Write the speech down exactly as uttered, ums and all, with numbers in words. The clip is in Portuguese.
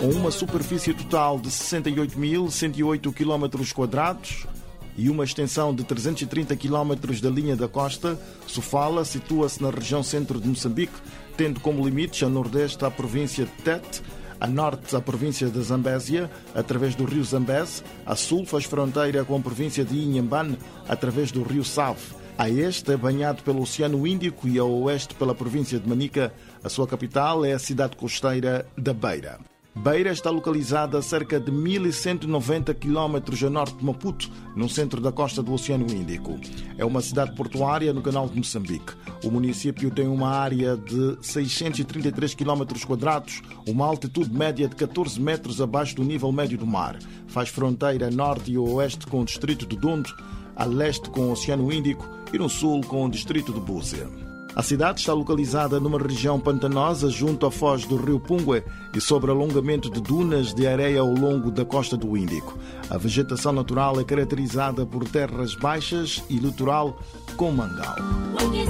com uma superfície total de sessenta e oito mil cento e oito quilómetros quadrados e uma extensão de trezentos e trinta quilómetros da linha da costa, Sofala situa-se na região centro de Moçambique, tendo como limites a nordeste a província de Tete, a norte a província de Zambésia, através do rio Zambeze, a sul faz fronteira com a província de Inhambane, através do rio Save. A este é banhado pelo Oceano Índico e a oeste pela província de Manica. A sua capital é a cidade costeira da Beira. Beira está localizada a cerca de mil cento e noventa quilómetros a norte de Maputo, no centro da costa do Oceano Índico. É uma cidade portuária no canal de Moçambique. O município tem uma área de seiscentos e trinta e três quilómetros quadrados, uma altitude média de catorze metros abaixo do nível médio do mar. Faz fronteira a norte e a oeste com o distrito de Dondo, a leste com o Oceano Índico e no sul com o distrito de Búzia. A cidade está localizada numa região pantanosa junto à foz do rio Pungue e sobre alongamento de dunas de areia ao longo da costa do Índico. A vegetação natural é caracterizada por terras baixas e litoral com mangal.